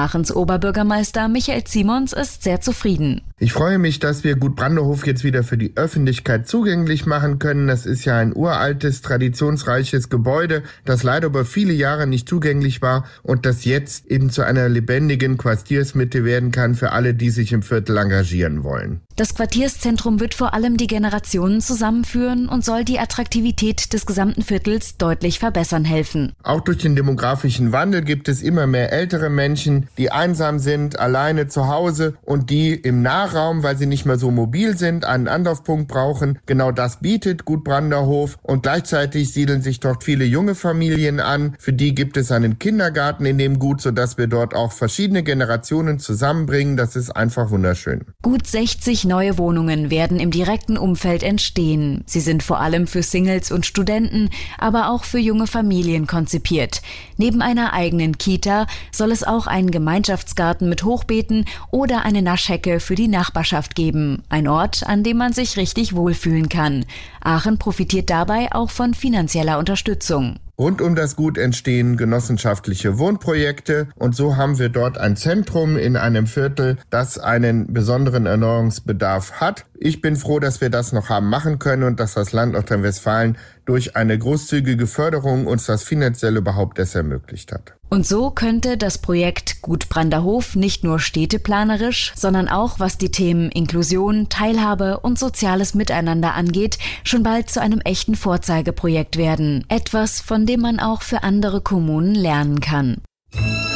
Aachens Oberbürgermeister Michael Simons ist sehr zufrieden. Ich freue mich, dass wir Gut Branderhof jetzt wieder für die Öffentlichkeit zugänglich machen können. Das ist ja ein uraltes, traditionsreiches Gebäude, das leider über viele Jahre nicht zugänglich war und das jetzt eben zu einer lebendigen Quartiersmitte werden kann für alle, die sich im Viertel engagieren wollen. Das Quartierszentrum wird vor allem die Generationen zusammenführen und soll die Attraktivität des gesamten Viertels deutlich verbessern helfen. Auch durch den demografischen Wandel gibt es immer mehr ältere Menschen, die einsam sind, alleine zu Hause und die im Nahraum, weil sie nicht mehr so mobil sind, einen Anlaufpunkt brauchen. Genau das bietet Gut Branderhof und gleichzeitig siedeln sich dort viele junge Familien an. Für die gibt es einen Kindergarten in dem Gut, sodass wir dort auch verschiedene Generationen zusammenbringen. Das ist einfach wunderschön. Gut 60 neue Wohnungen werden im direkten Umfeld entstehen. Sie sind vor allem für Singles und Studenten, aber auch für junge Familien konzipiert. Neben einer eigenen Kita soll es auch einen Gemeinschaftsgarten mit Hochbeeten oder eine Naschhecke für die Nachbarschaft geben. Ein Ort, an dem man sich richtig wohlfühlen kann. Aachen profitiert dabei auch von finanzieller Unterstützung. Rund um das Gut entstehen genossenschaftliche Wohnprojekte und so haben wir dort ein Zentrum in einem Viertel, das einen besonderen Erneuerungsbedarf hat. Ich bin froh, dass wir das noch haben machen können und dass das Land Nordrhein-Westfalen durch eine großzügige Förderung uns das finanziell überhaupt erst ermöglicht hat. Und so könnte das Projekt Gut Branderhof nicht nur städteplanerisch, sondern auch was die Themen Inklusion, Teilhabe und soziales Miteinander angeht, schon bald zu einem echten Vorzeigeprojekt werden. Etwas, von dem man auch für andere Kommunen lernen kann.